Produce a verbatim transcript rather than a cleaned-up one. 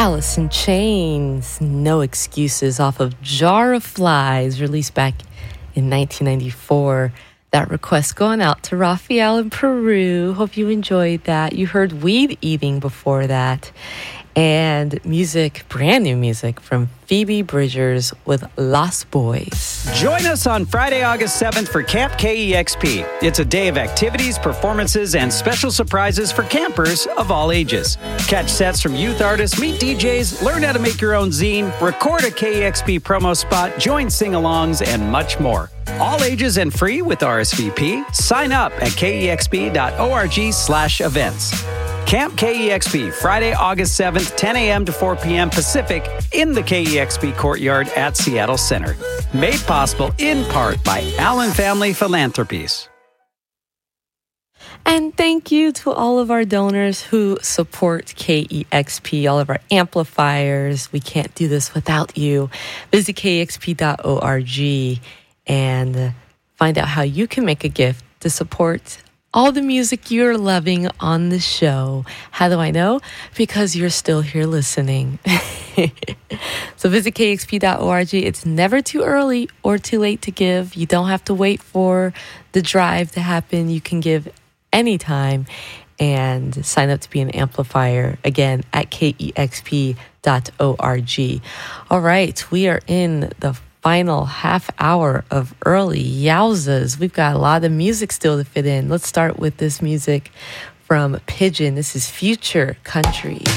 Alice in Chains, No Excuses, off of Jar of Flies, released back in nineteen ninety-four. That request going out to Rafael in Peru. Hope you enjoyed that. You heard Weed Eating before that. And music, brand new music from Phoebe Bridgers with Lost Boys. Join us on Friday, August seventh for Camp K E X P. It's a day of activities, performances, and special surprises for campers of all ages. Catch sets from youth artists, meet D Js, learn how to make your own zine, record a K E X P promo spot, join sing-alongs, and much more. All ages and free with R S V P. Sign up at kexp.org slash events. Camp K E X P, Friday, August seventh, ten a.m. to four p.m. Pacific in the K E X P courtyard at Seattle Center. Made possible in part by Allen Family Philanthropies. And thank you to all of our donors who support K E X P, all of our amplifiers. We can't do this without you. Visit k x p dot org and find out how you can make a gift to support all the music you're loving on the show. How do I know? Because you're still here listening. So visit k x p dot org. It's never too early or too late to give. You don't have to wait for the drive to happen. You can give anytime and sign up to be an amplifier again at k e x p dot org. All right, we are in the final half hour of early Yowzas. We've got a lot of music still to fit in. Let's start with this music from Pigeon. This is Future Country.